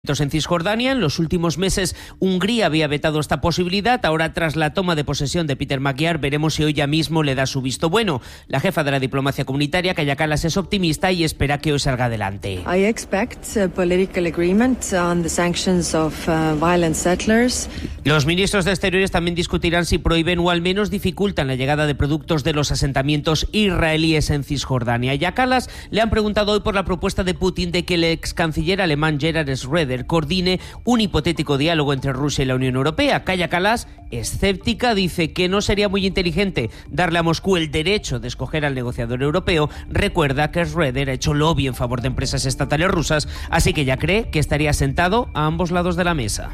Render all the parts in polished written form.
En Cisjordania. En los últimos meses Hungría había vetado esta posibilidad. Ahora, tras la toma de posesión de Peter Magyar, veremos si hoy ya mismo le da su visto bueno. La jefa de la diplomacia comunitaria, Kaja Kallas, es optimista y espera que hoy salga adelante. I expect a political agreement on the sanctions of violent settlers. Los ministros de Exteriores también discutirán si prohíben o al menos dificultan la llegada de productos de los asentamientos israelíes en Cisjordania. Y a Kallas le han preguntado hoy por la propuesta de Putin de que el ex canciller alemán Gerhard Schröder coordine un hipotético diálogo entre Rusia y la Unión Europea. Kaja Kallas, escéptica, dice que no sería muy inteligente darle a Moscú el derecho de escoger al negociador europeo. Recuerda que Schröder ha hecho lobby en favor de empresas estatales rusas, así que ya cree que estaría sentado a ambos lados de la mesa.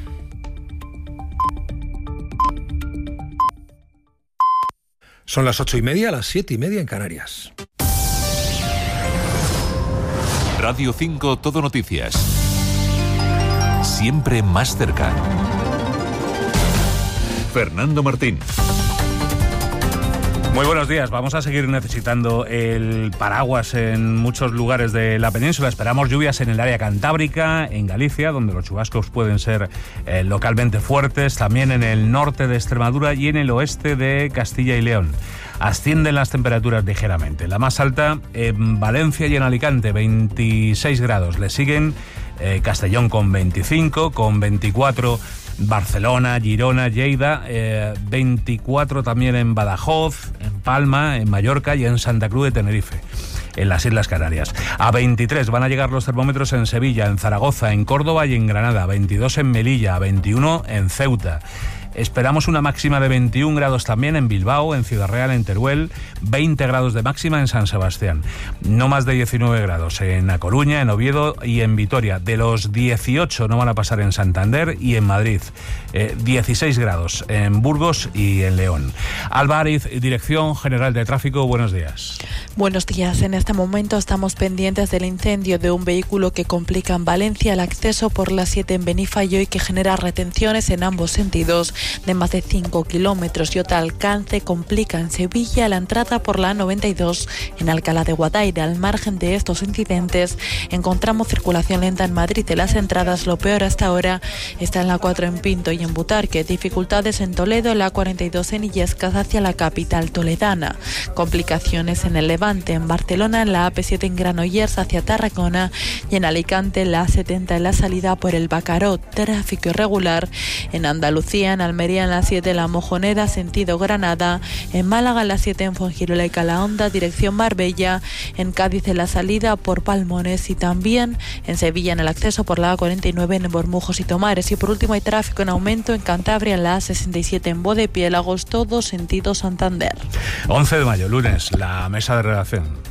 Son las 8:30, las 7:30 en Canarias. Radio 5 Todo Noticias. Siempre más cerca. Fernando Martín. Muy buenos días. Vamos a seguir necesitando el paraguas en muchos lugares de la península. Esperamos lluvias en el área cantábrica, en Galicia, donde los chubascos pueden ser localmente fuertes, también en el norte de Extremadura y en el oeste de Castilla y León. Ascienden las temperaturas ligeramente. La más alta en Valencia y en Alicante, 26 grados. Le siguen Castellón con 25, con 24 Barcelona, Girona, Lleida, 24 también en Badajoz, en Palma, en Mallorca y en Santa Cruz de Tenerife, en las Islas Canarias. A 23 van a llegar los termómetros en Sevilla, en Zaragoza, en Córdoba y en Granada, 22 en Melilla, 21 en Ceuta. Esperamos una máxima de 21 grados también en Bilbao, en Ciudad Real, en Teruel, 20 grados de máxima en San Sebastián, no más de 19 grados en A Coruña, en Oviedo y en Vitoria. De los 18 no van a pasar en Santander y en Madrid, 16 grados en Burgos y en León. Alba Ariz, Dirección General de Tráfico, buenos días. Buenos días. En este momento estamos pendientes del incendio de un vehículo que complica en Valencia el acceso por la 7 en Benifallo y que genera retenciones en ambos sentidos de más de 5 kilómetros y otro alcance complica en Sevilla la entrada por la 92 en Alcalá de Guadaira. Al margen de estos incidentes encontramos circulación lenta en Madrid de las entradas. Lo peor hasta ahora está en la 4 en Pinto y en Butarque. Dificultades en Toledo, la 42 en Illescas hacia la capital toledana. Complicaciones en el Levante, en Barcelona, en la AP7 en Granollers hacia Tarragona y en Alicante, la A70 en la salida por el Bacaró. Tráfico irregular en Andalucía, en Almería en la 7 La Mojonera, sentido Granada, en Málaga en la 7 en Fuengirola y Calahonda, dirección Marbella, en Cádiz en la salida por Palmones y también en Sevilla en el acceso por la A49 en Bormujos y Tomares. Y por último hay tráfico en aumento en Cantabria en la A67 en Bodepiélagos, todo sentido Santander. 11 de mayo, lunes, la mesa de redacción.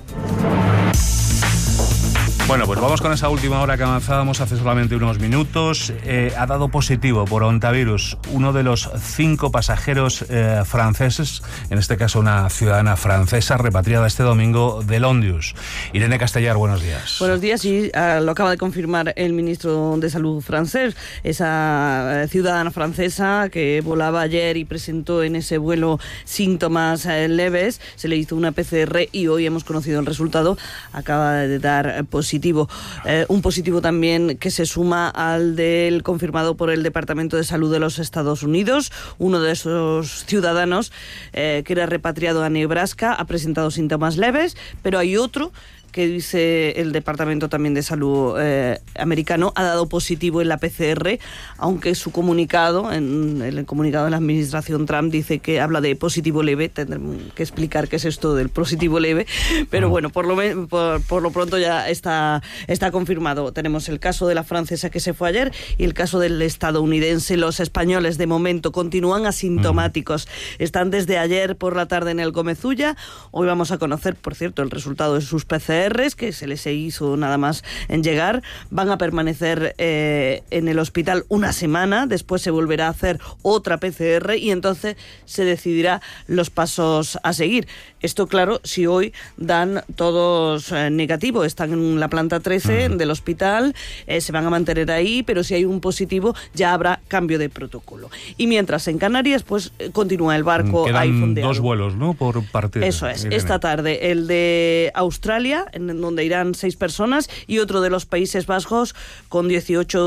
Bueno, pues vamos con esa última hora que avanzábamos hace solamente unos minutos. Ha dado positivo por ontavirus uno de los 5 pasajeros franceses, en este caso una ciudadana francesa repatriada este domingo de Londius. Irene Castellar, buenos días. Buenos días, y lo acaba de confirmar el ministro de Salud francés. Esa ciudadana francesa que volaba ayer y presentó en ese vuelo síntomas leves, se le hizo una PCR y hoy hemos conocido el resultado. Acaba de dar positivo. Un positivo también que se suma al del confirmado por el Departamento de Salud de los Estados Unidos. Uno de esos ciudadanos que era repatriado a Nebraska ha presentado síntomas leves, pero hay otro que dice el Departamento también de Salud americano, ha dado positivo en la PCR, aunque su comunicado, en el comunicado de la administración Trump, dice que habla de positivo leve. Tendremos que explicar qué es esto del positivo leve, pero bueno, por lo pronto ya está confirmado. Tenemos el caso de la francesa que se fue ayer y el caso del estadounidense. Los españoles de momento continúan asintomáticos. Están desde ayer por la tarde en el Gómez-Ulla. Hoy vamos a conocer, por cierto, el resultado de sus PCR, que se les hizo nada más en llegar. Van a permanecer en el hospital una semana, después se volverá a hacer otra PCR y entonces se decidirá los pasos a seguir. Esto, claro, si hoy dan todos negativo, están en la planta 13 del hospital, se van a mantener ahí, pero si hay un positivo ya habrá cambio de protocolo. Y mientras en Canarias, pues continúa el barco ahí fondeado. Quedan 2 vuelos, ¿no?, por partir. Eso es, esta tarde el de Australia, en donde irán 6 personas, y otro de los Países Bajos con 18